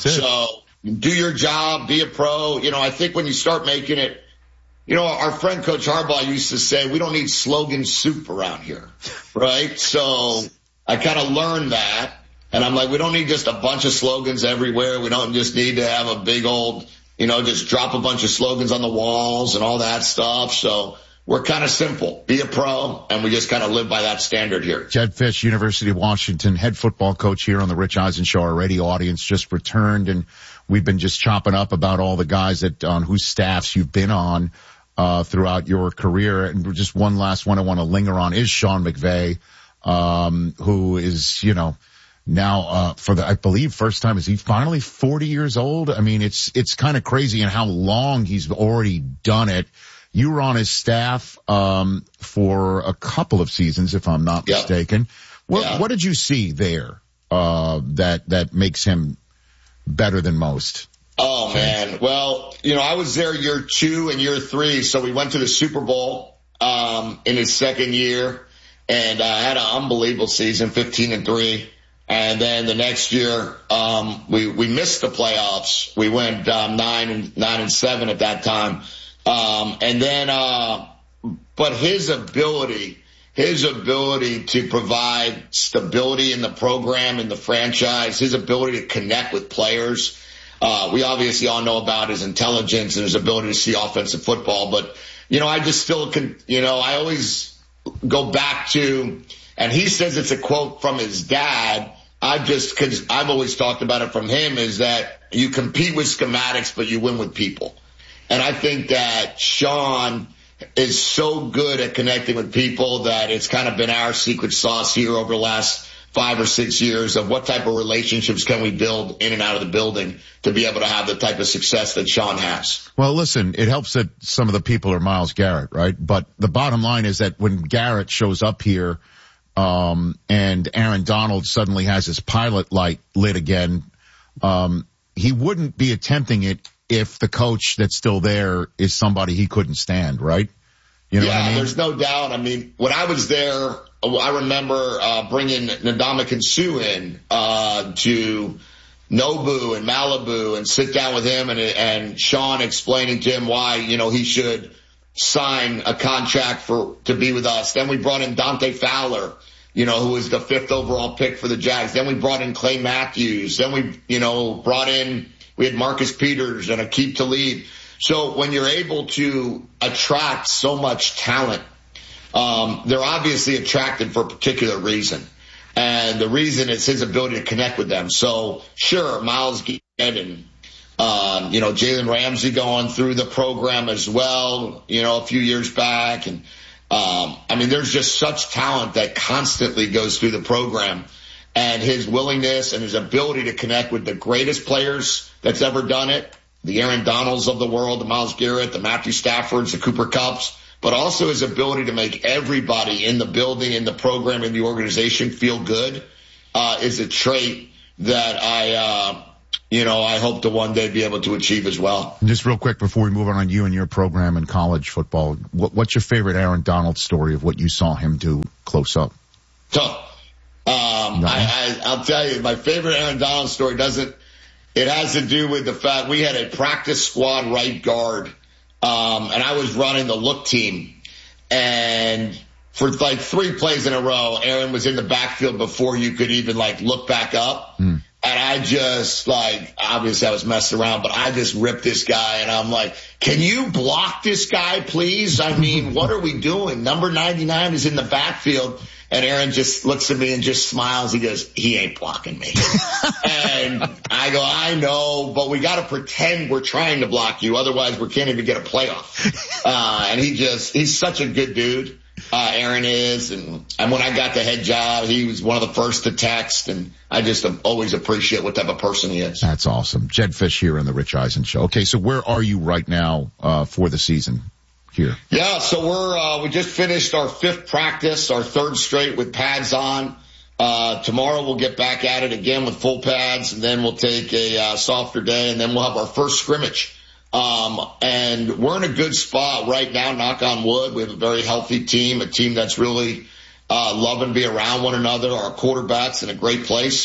That's it. So do your job, be a pro. I think when you start making it, our friend Coach Harbaugh used to say, we don't need slogan soup around here, right? So I kind of learned that. And I'm like, we don't need just a bunch of slogans everywhere. We don't just need to have a big old, just drop a bunch of slogans on the walls and all that stuff. So we're kind of simple. Be a pro, and we just kind of live by that standard here. Jedd Fisch, University of Washington, head football coach here on the Rich Eisen Show. Our radio audience just returned, and we've been just chopping up about all the guys on whose staffs you've been on throughout your career. And just one last one I want to linger on is Sean McVay, who is, now, for the, I believe, first time, is he finally 40 years old? I mean, it's kind of crazy in how long he's already done it. You were on his staff, for a couple of seasons, if I'm not mistaken. What did you see there, that makes him better than most? Oh man. Well, I was there year 2 and year 3. So we went to the Super Bowl, in his second year, and had an unbelievable season, 15-3. And then the next year, we missed the playoffs. We went, 9-7 at that time. But his ability to provide stability in the program, in the franchise, his ability to connect with players. We obviously all know about his intelligence and his ability to see offensive football, but, I just still I always go back to, and he says it's a quote from his dad. Cause I've always talked about it from him, is that you compete with schematics, but you win with people. And I think that Sean is so good at connecting with people that it's kind of been our secret sauce here over the last 5 or 6 years of what type of relationships can we build in and out of the building to be able to have the type of success that Sean has. Well, listen, it helps that some of the people are Myles Garrett, right? But the bottom line is that when Garrett shows up here, and Aaron Donald suddenly has his pilot light lit again, he wouldn't be attempting it if the coach that's still there is somebody he couldn't stand, right? You know what I mean? There's no doubt. I mean, when I was there, I remember bringing Ndamukong Suh in to Nobu and Malibu and sit down with him and Sean explaining to him why, he should sign a contract to be with us. Then we brought in Dante Fowler, who was the 5th overall pick for the Jags. Then we brought in Clay Matthews. Then we, we had Marcus Peters and Aqib Talib. So when you're able to attract so much talent, they're obviously attracted for a particular reason. And the reason is his ability to connect with them. So sure, Myles Garrett and, Jalen Ramsey going through the program as well, a few years back. And, there's just such talent that constantly goes through the program, and his willingness and his ability to connect with the greatest players that's ever done it, the Aaron Donalds of the world, the Myles Garrett, the Matthew Staffords, the Cooper Kupps, but also his ability to make everybody in the building, in the program, in the organization feel good, is a trait that I hope to one day be able to achieve as well. Just real quick before we move on you and your program in college football, what's your favorite Aaron Donald story of what you saw him do close up? I'll tell you, my favorite Aaron Donald story it has to do with the fact we had a practice squad right guard, and I was running the look team, and for like 3 plays in a row, Aaron was in the backfield before you could even look back up. And I just obviously I was messing around, but I just ripped this guy and I'm like, can you block this guy, please? I mean, what are we doing? Number 99 is in the backfield. And Aaron just looks at me and just smiles. He goes, he ain't blocking me. And I go, I know, but we got to pretend we're trying to block you. Otherwise we can't even get a playoff. And he's such a good dude. Aaron is. And when I got the head job, he was one of the first to text, and I just always appreciate what type of person he is. That's awesome. Jedd Fisch here on the Rich Eisen Show. Okay. So where are you right now, for the season here? Yeah. So we just finished our 5th practice, our 3rd straight with pads on. Tomorrow we'll get back at it again with full pads, and then we'll take a softer day, and then we'll have our first scrimmage. And we're in a good spot right now, knock on wood. We have a very healthy team, a team that's really loving to be around one another. Our quarterback's in a great place.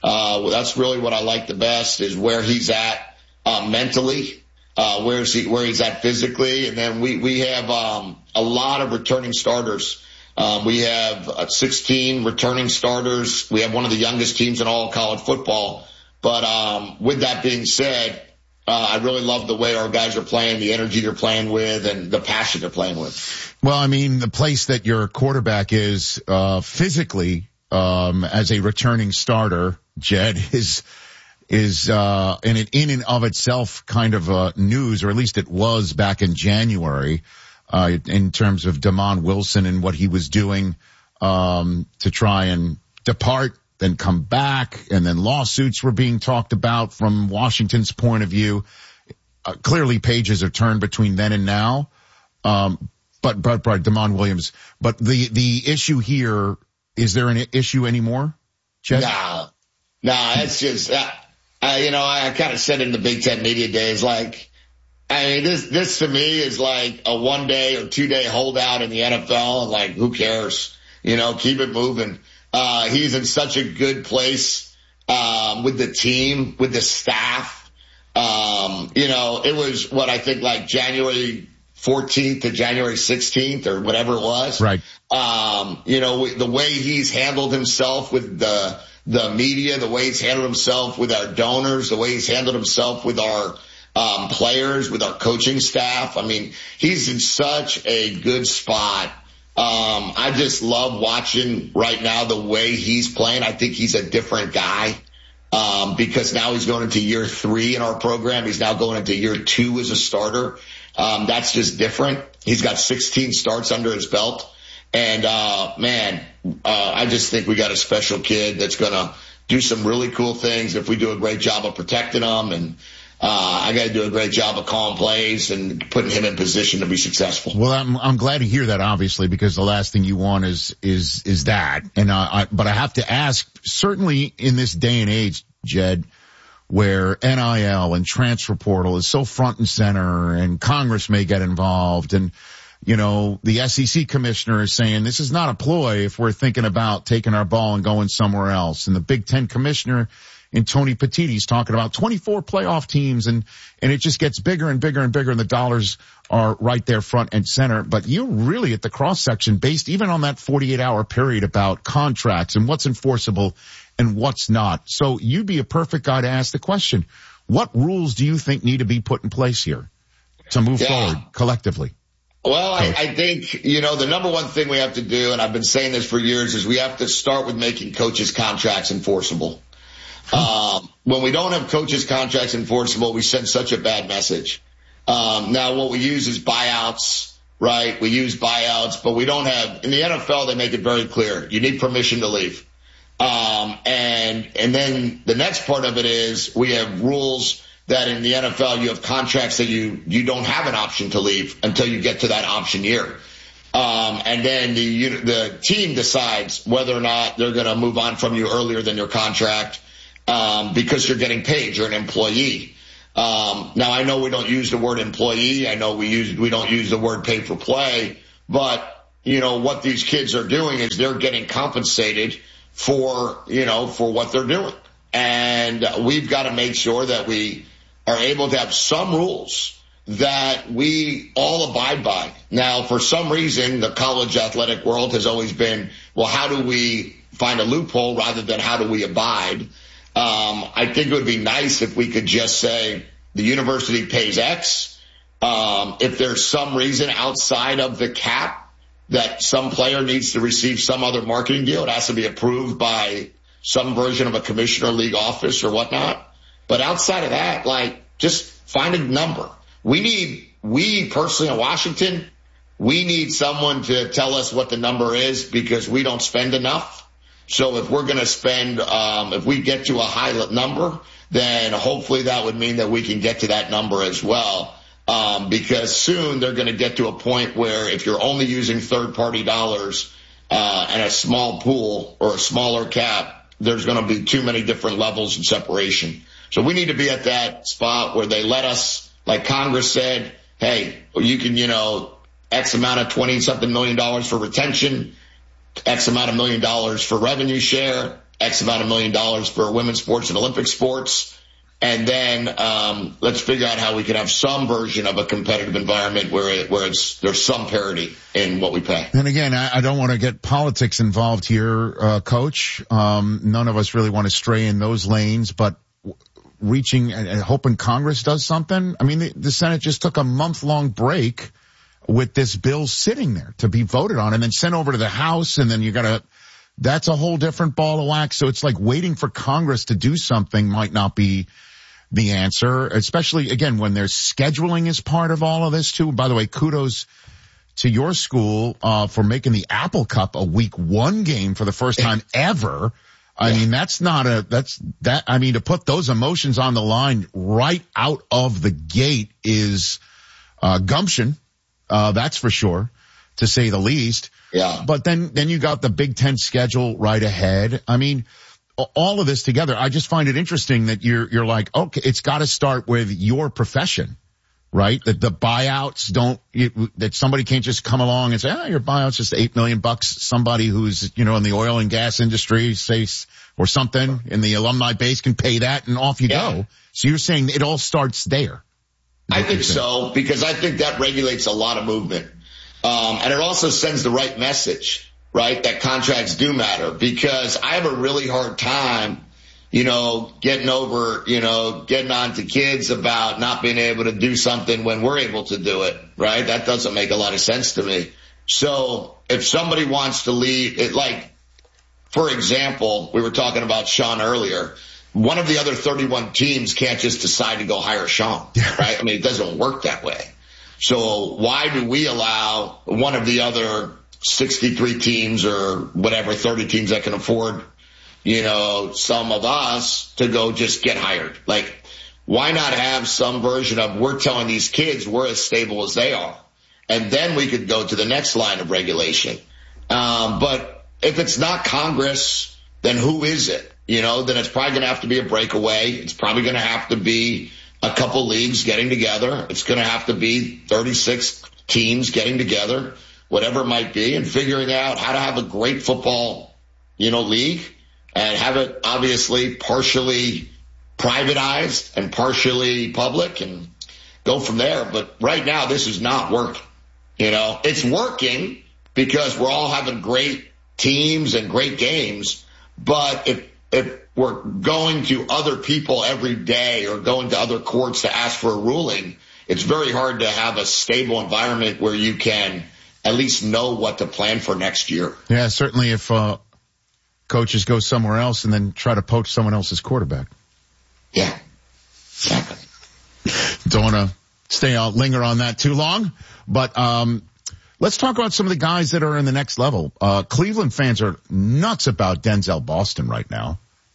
That's really what I like the best, is where he's at mentally, where he's at physically. And then we have a lot of returning starters. We have 16 returning starters. We have one of the youngest teams in all of college football. But with that being said, I really love the way our guys are playing, the energy they're playing with, and the passion they're playing with. Well, I mean, the place that your quarterback is physically as a returning starter, Jed, is in and of itself kind of news, or at least it was back in January, in terms of Damon Wilson and what he was doing to try and depart, then come back, and then lawsuits were being talked about from Washington's point of view. Clearly pages are turned between then and now. But Damon Williams. But the issue here, is there an issue anymore, Jed? No, it's just, I kind of said in the Big Ten media days, like, I mean, this to me is like a 1 day or 2 day holdout in the NFL, and like, who cares? Keep it moving. He's in such a good place, with the team, with the staff. It was what I think, like January 14th to January 16th or whatever it was. Right. The way he's handled himself with the media, the way he's handled himself with our donors, the way he's handled himself with our players, with our coaching staff. I mean, he's in such a good spot. I just love watching right now the way he's playing. I think he's a different guy, because now he's going into year 3 in our program. He's now going into year 2 as a starter. That's just different. He's got 16 starts under his belt. And, I just think we got a special kid that's going to do some really cool things if we do a great job of protecting him. And, I got to do a great job of calling plays and putting him in position to be successful. Well, I'm glad to hear that, obviously, because the last thing you want is that. And, but I have to ask, certainly in this day and age, Jed, where NIL and transfer portal is so front and center, and Congress may get involved, and, the SEC commissioner is saying this is not a ploy if we're thinking about taking our ball and going somewhere else. And the Big Ten commissioner in Tony Petitti's talking about 24 playoff teams, and it just gets bigger and bigger and bigger, and the dollars are right there front and center. But you're really at the cross section based even on that 48-hour period about contracts and what's enforceable and what's not. So you'd be a perfect guy to ask the question, what rules do you think need to be put in place here to move forward collectively? Well, I think, the number one thing we have to do, and I've been saying this for years, is we have to start with making coaches' contracts enforceable. When we don't have coaches' contracts enforceable, we send such a bad message. Now what we use is buyouts, right? We use buyouts, but we don't have, in the NFL, they make it very clear. You need permission to leave. And then the next part of it is we have rules that in the NFL you have contracts that you don't have an option to leave until you get to that option year. And then the team decides whether or not they're going to move on from you earlier than your contract, because you're getting paid. You're an employee. Now I know we don't use the word employee. I know we don't use the word pay for play, but what these kids are doing is they're getting compensated for what they're doing. And we've got to make sure that we are able to have some rules that we all abide by. Now, for some reason, the college athletic world has always been, well, how do we find a loophole rather than how do we abide? I think it would be nice if we could just say the university pays X. If there's some reason outside of the cap that some player needs to receive some other marketing deal, it has to be approved by some version of a commissioner league office or whatnot. But outside of that, just find a number. We personally in Washington, we need someone to tell us what the number is, because we don't spend enough. So if we're going to spend, if we get to a high number, then hopefully that would mean that we can get to that number as well. Because soon they're going to get to a point where if you're only using third-party dollars, and a small pool or a smaller cap, there's going to be too many different levels of separation. So we need to be at that spot where they let us, like Congress said, hey, you can, X amount of $20-something million for retention, X amount of $1 million for revenue share, X amount of $1 million for women's sports and Olympic sports. And then let's figure out how we can have some version of a competitive environment where there's some parity in what we pay. And again, I don't want to get politics involved here, Coach. None of us really want to stray in those lanes, but reaching and hoping Congress does something. I mean, the Senate just took a month-long break with this bill sitting there to be voted on and then sent over to the House, and then that's a whole different ball of wax. So it's like waiting for Congress to do something might not be the answer, especially, again, when there's scheduling as part of all of this, too. By the way, kudos to your school for making the Apple Cup a week 1 game for the first time ever. I mean, to put those emotions on the line right out of the gate is gumption, that's for sure, to say the least. Yeah. But then you got the Big Ten schedule right ahead. I mean, all of this together, I just find it interesting that you're like, okay, it's got to start with your profession, right? That the buyouts that somebody can't just come along and say, your buyout's just $8 million. Somebody who's, in the oil and gas industry, say, or something in the alumni base can pay that and off you go. So you're saying it all starts there. I think so, because I think that regulates a lot of movement. And it also sends the right message. Right? That contracts do matter, because I have a really hard time, getting on to kids about not being able to do something when we're able to do it. Right? That doesn't make a lot of sense to me. So if somebody wants to leave it, like, for example, we were talking about Sean earlier. One of the other 31 teams can't just decide to go hire Sean. Right? I mean, it doesn't work that way. So why do we allow one of the other 63 teams or whatever, 30 teams that can afford, some of us to go just get hired? Like, why not have some version of we're telling these kids we're as stable as they are? And then we could go to the next line of regulation. But if it's not Congress, then who is it? Then it's probably going to have to be a breakaway. It's probably going to have to be a couple leagues getting together. It's going to have to be 36 teams getting together, whatever it might be, and figuring out how to have a great football, league, and have it obviously partially privatized and partially public, and go from there. But right now, this is not working. It's working because we're all having great teams and great games. But if we're going to other people every day or going to other courts to ask for a ruling, it's very hard to have a stable environment where you can at least know what to plan for next year. Yeah, certainly if coaches go somewhere else and then try to poach someone else's quarterback. Yeah, exactly. Don't want to linger on that too long, but let's talk about some of the guys that are in the next level. Cleveland fans are nuts about Denzel Boston right now.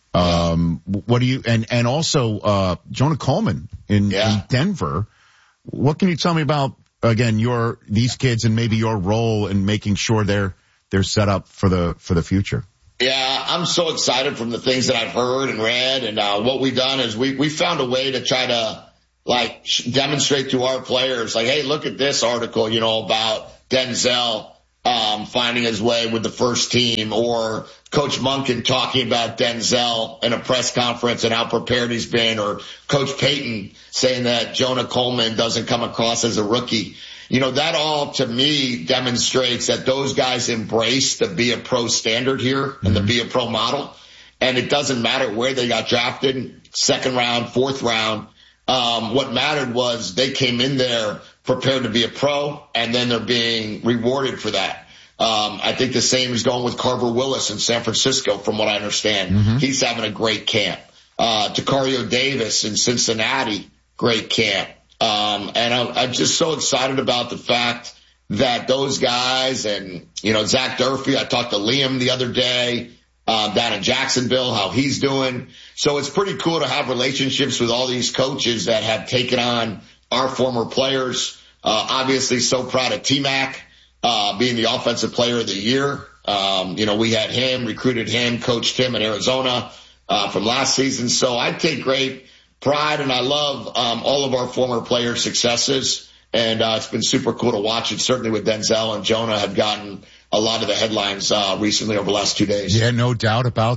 What do you, and also Jonah Coleman in Denver. What can you tell me about, again, these kids and maybe your role in making sure they're set up for the future? Yeah, I'm so excited from the things that I've heard and read, and what we've done is we found a way to try to demonstrate to our players, like, hey, look at this article, about Denzel finding his way with the first team, or Coach Monken talking about Denzel in a press conference and how prepared he's been, or Coach Payton saying that Jonah Coleman doesn't come across as a rookie. That all to me demonstrates that those guys embrace the be a pro standard here and the be a pro model. And it doesn't matter where they got drafted, 2nd round, 4th round. What mattered was they came in there prepared to be a pro, and then they're being rewarded for that. I think the same is going with Carver Willis in San Francisco, from what I understand. Mm-hmm. He's having a great camp. Tacario Davis in Cincinnati, great camp. And I'm just so excited about the fact that those guys and, Zach Durfee, I talked to Liam the other day, down in Jacksonville, how he's doing. So it's pretty cool to have relationships with all these coaches that have taken on our former players. Obviously so proud of T-Mac, being the offensive player of the year. We had him, recruited him, coached him in Arizona, from last season. So I take great pride, and I love all of our former players' successes, and it's been super cool to watch it. Certainly with Denzel and Jonah have gotten a lot of the headlines recently over the last 2 days. Yeah, no doubt about that.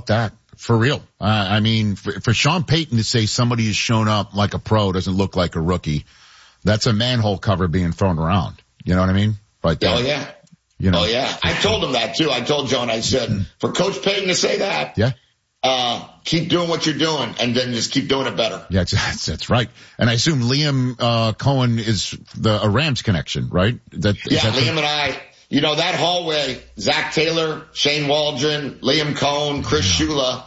For real. I mean, for Sean Payton to say somebody has shown up like a pro doesn't look like a rookie, that's a manhole cover being thrown around. You know what I mean? But, oh, yeah. You know. Oh, yeah. I told him that, too. I told Joe, and I said, for Coach Payton to say that, keep doing what you're doing, and then just keep doing it better. Yeah, that's right. And I assume Liam Cohen is a Rams connection, right? Liam and I, you know, that hallway, Zach Taylor, Shane Waldron, Liam Cohen, Chris Shula,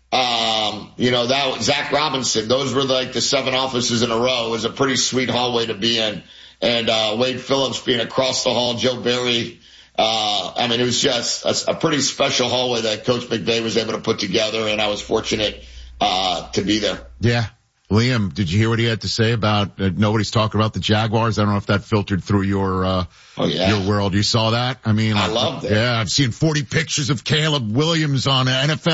you know, Zach Robinson, those were like the 7 offices in a row. It was a pretty sweet hallway to be in. And Wade Phillips being across the hall, Joe Barry. I mean, it was just a pretty special hallway that Coach McVay was able to put together, and I was fortunate to be there. Yeah. Liam, did you hear what he had to say about nobody's talking about the Jaguars? I don't know if that filtered through your world. You saw that? I mean, I loved it. Yeah, I've seen 40 pictures of Caleb Williams on the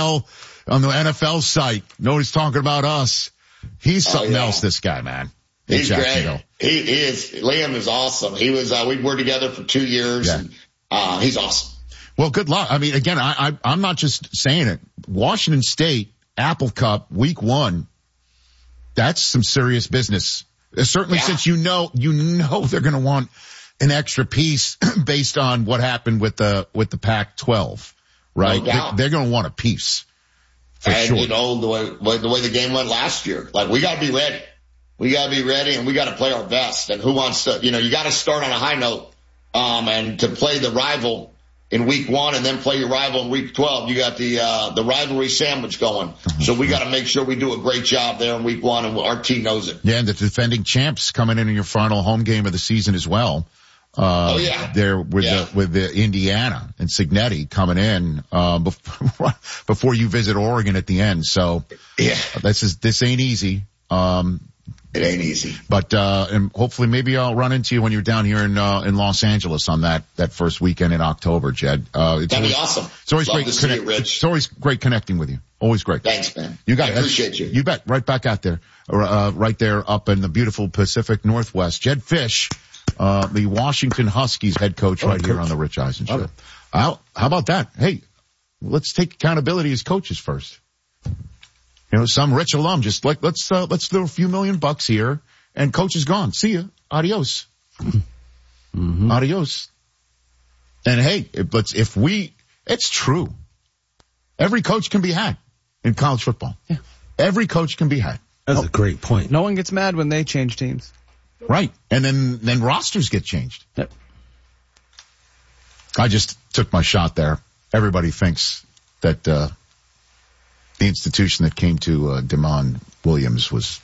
NFL site. Nobody's talking about us. He's something else, this guy, man. He's great. He is. Liam is awesome. He was, we were together for 2 years. Yeah. And, he's awesome. Well, good luck. I mean, again, I'm not just saying it. Washington State, Apple Cup, week 1. That's some serious business. Certainly since you know they're going to want an extra piece based on what happened with the Pac-12, right? No doubt. They're going to want a piece. And sure. You know, the way the game went last year, like we got to be ready. We got to be ready and we got to play our best. And who wants to, you know, you got to start on a high note, and to play the rival in week 1 and then play your rival in week 12. You got the rivalry sandwich going. So we got to make sure we do a great job there in week 1, and our team knows it. Yeah, and the defending champs coming in your final home game of the season as well. There with the Indiana and Cignetti coming in, before you visit Oregon at the end. So this ain't easy. It ain't easy. But, and hopefully maybe I'll run into you when you're down here in Los Angeles on that first weekend in October, Jed. That'd be awesome. It's always Love great to see you, Rich. It's always great connecting with you. Always great. Thanks, man. You got it. I appreciate you. You bet. Right back out there, right there up in the beautiful Pacific Northwest. Jed Fish, the Washington Huskies head coach here on the Rich Eisen Show. How about that? Hey, let's take accountability as coaches first. You know, some rich alum just like, let's throw a few $1,000,000 here, and coach is gone. See ya. Adios. Mm-hmm. Adios. And hey, it's true. Every coach can be had in college football. Yeah. Every coach can be had. That's a great point. No one gets mad when they change teams. Right. And then rosters get changed. Yep. I just took my shot there. Everybody thinks that, the institution that came to Demond Williams was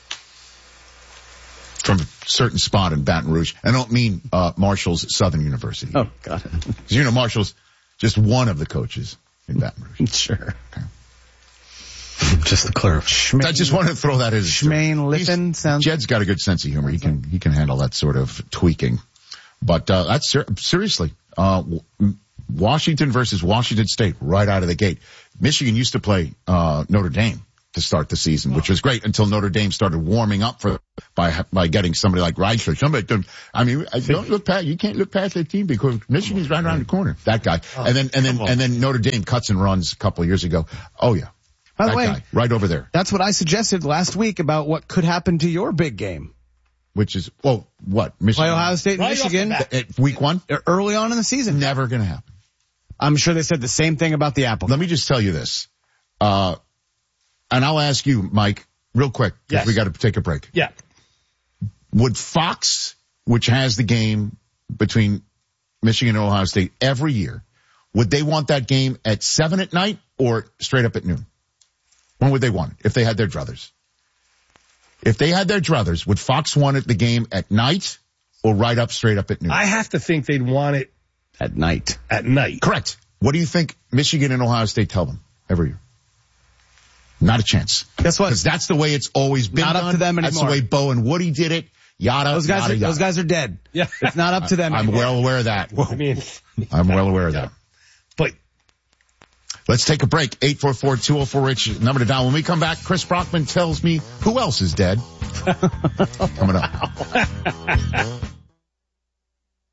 from a certain spot in Baton Rouge. I don't mean Marshall's Southern University. Oh, got it. Because you know Marshall's just one of the coaches in Baton Rouge. Sure. Okay. Just to clarify. I just wanted to throw that as Schmaine Lippen sounds. Jed's got a good sense of humor. He can handle that sort of tweaking. But that's seriously. Washington versus Washington State right out of the gate. Michigan used to play Notre Dame to start the season, which was great until Notre Dame started warming up by getting somebody like Reichler. You can't look past that team because Michigan's right around the corner. That guy. And then Notre Dame cuts and runs a couple of years ago. Oh yeah. By the way, guy, right over there. That's what I suggested last week about what could happen to your big game. Which is, what? Michigan? Play Ohio State and Michigan. At week 1? Early on in the season. Never gonna happen. I'm sure they said the same thing about the Apple. Let me just tell you this. And I'll ask you, Mike, real quick, because we got to take a break. Yeah. Would Fox, which has the game between Michigan and Ohio State every year, would they want that game at 7 at night or straight up at noon? When would they want it if they had their druthers? If they had their druthers, would Fox want the game at night or right up straight up at noon? I have to think they'd want it at night. At night. Correct. What do you think Michigan and Ohio State tell them every year? Not a chance. Guess what? Because that's the way it's always been not done. Up to them anymore. That's the way Bo and Woody did it. Those guys are dead. Yeah. It's not up to them anymore. I'm well aware of that. I mean, I'm well aware of that. But let's take a break. 844-204-RICH, number to dial. When we come back, Chris Brockman tells me who else is dead. Coming up.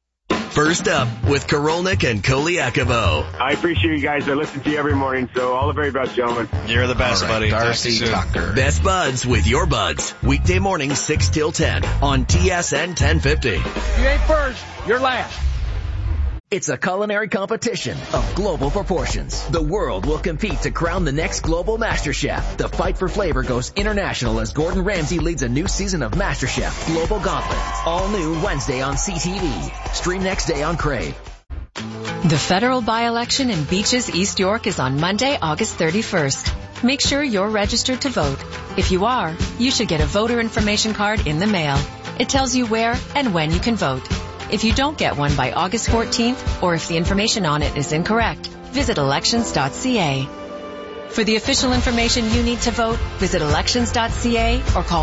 First Up with Korolnik and Koliakovo. I appreciate you guys. I listen to you every morning, so all the very best, gentlemen. You're the best, buddy. Darcy Tucker. Best Buds with your buds. Weekday mornings 6 till 10 on TSN 1050. You ain't first, you're last. It's a culinary competition of global proportions. The world will compete to crown the next global master chef. The fight for flavor goes international as Gordon Ramsay leads a new season of MasterChef Global Gauntlet. All new Wednesday on CTV. Stream next day on Crave. The federal by-election in Beaches, East York is on Monday, August 31st. Make sure you're registered to vote. If you are, you should get a voter information card in the mail. It tells you where and when you can vote. If you don't get one by August 14th, or if the information on it is incorrect, visit elections.ca. For the official information you need to vote, visit elections.ca or call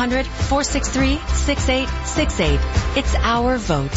1-800-463-6868. It's our vote.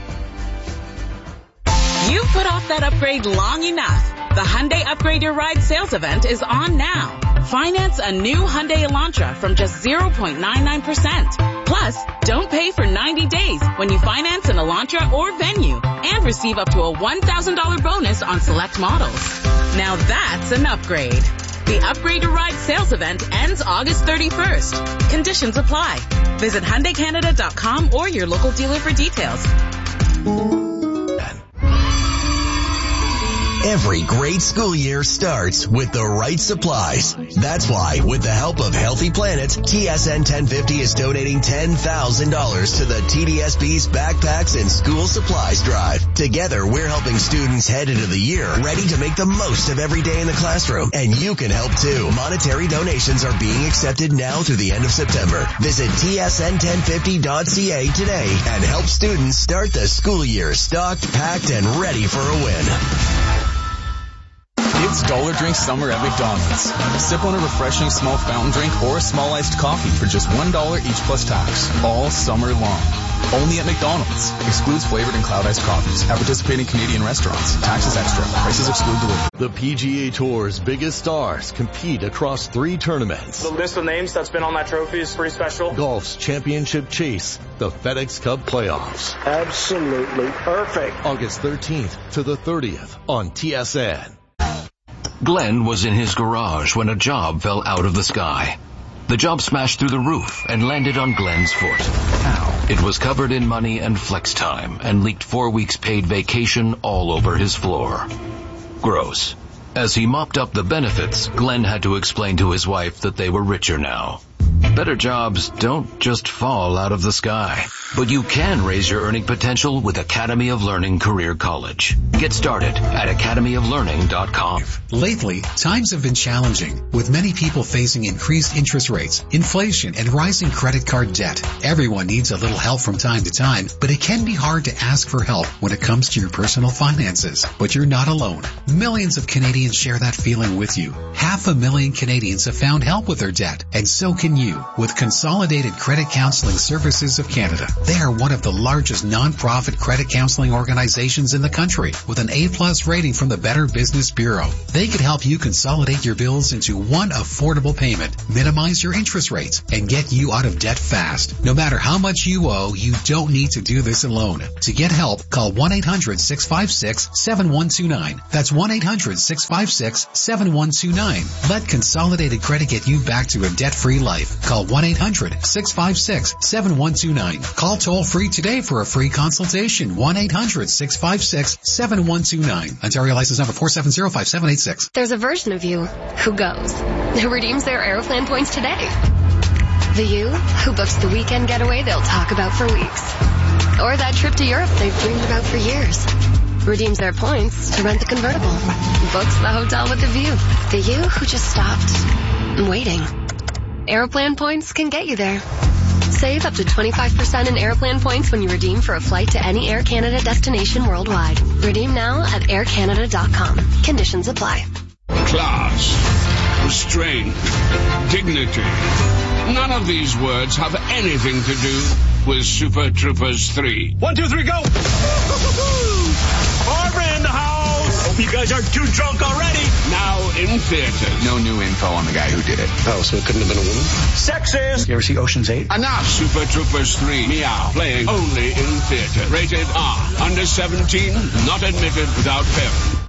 You've put off that upgrade long enough. The Hyundai Upgrade Your Ride sales event is on now. Finance a new Hyundai Elantra from just 0.99%. Plus, don't pay for 90 days when you finance an Elantra or Venue and receive up to a $1,000 bonus on select models. Now that's an upgrade. The Upgrade Your Ride sales event ends August 31st. Conditions apply. Visit HyundaiCanada.com or your local dealer for details. Every great school year starts with the right supplies. That's why, with the help of Healthy Planet, TSN 1050 is donating $10,000 to the TDSB's Backpacks and School Supplies Drive. Together, we're helping students head into the year ready to make the most of every day in the classroom. And you can help too. Monetary donations are being accepted now through the end of September. Visit tsn1050.ca today and help students start the school year stocked, packed, and ready for a win. It's Dollar Drink Summer at McDonald's. Sip on a refreshing small fountain drink or a small iced coffee for just $1 each plus tax, all summer long. Only at McDonald's. Excludes flavored and cloud iced coffees at participating Canadian restaurants. Taxes extra. Prices exclude delivery. The PGA Tour's biggest stars compete across 3 tournaments. The list of names that's been on that trophy is pretty special. Golf's championship chase, the FedEx Cup playoffs. Absolutely perfect. August 13th to the 30th on TSN. Glenn was in his garage when a job fell out of the sky. The job smashed through the roof and landed on Glenn's foot. How? It was covered in money and flex time and leaked 4 weeks paid vacation all over his floor. Gross. As he mopped up the benefits, Glenn had to explain to his wife that they were richer now. Better jobs don't just fall out of the sky, but you can raise your earning potential with Academy of Learning Career College. Get started at academyoflearning.com. Lately, times have been challenging, with many people facing increased interest rates, inflation, and rising credit card debt. Everyone needs a little help from time to time, but it can be hard to ask for help when it comes to your personal finances. But you're not alone. Millions of Canadians share that feeling with you. 500,000 Canadians have found help with their debt, and so can you with Consolidated Credit Counseling Services of Canada. They are one of the largest non-profit credit counseling organizations in the country with an A+ rating from the Better Business Bureau. They could help you consolidate your bills into one affordable payment, minimize your interest rates, and get you out of debt fast. No matter how much you owe, you don't need to do this alone. To get help, call 1-800-656-7129. That's 1-800-656-7129. Let Consolidated Credit get you back to a debt-free life. Call 1-800-656-7129. Call toll-free today for a free consultation. 1-800-656-7129. Ontario license number 4705786. There's a version of you who goes, who redeems their Aeroplan points today. The you who books the weekend getaway they'll talk about for weeks. Or that trip to Europe they've dreamed about for years. Redeems their points to rent the convertible. Books the hotel with the view. The you who just stopped waiting. Aeroplan points can get you there. Save up to 25% in Aeroplan points when you redeem for a flight to any Air Canada destination worldwide. Redeem now at aircanada.com. Conditions apply. Class, restraint, dignity. None of these words have anything to do with Super Troopers 3. 1, 2, 3, go! Barbara in the house! Hope you guys aren't too drunk already. Now in theaters. No new info on the guy who did it. Oh, so it couldn't have been a woman? Sexist. You ever see Ocean's 8? Enough! Super Troopers 3 Meow. Playing only in theaters. Rated R. Under 17. Not admitted without parents.